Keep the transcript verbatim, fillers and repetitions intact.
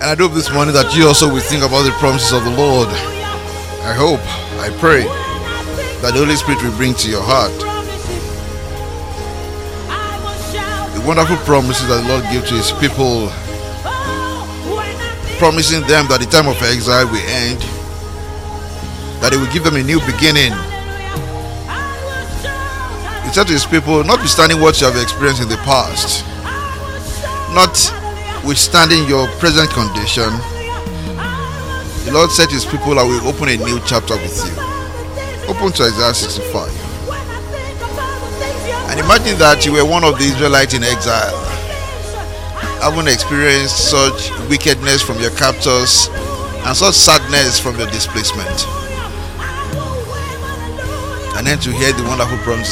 And I hope this morning that you also will think about the promises of the Lord. I hope, I pray that the Holy Spirit will bring to your heart the wonderful promises that the Lord gives to His people, promising them that the time of exile will end, that He will give them a new beginning. He said to His people, notwithstanding what you have experienced in the past, notwithstanding your present condition, the Lord said to His people, I will open a new chapter with you. Open to Isaiah sixty-five. And imagine that you were one of the Israelites in exile, having experienced such wickedness from your captors and such sadness from your displacement. And then to hear the wonderful promises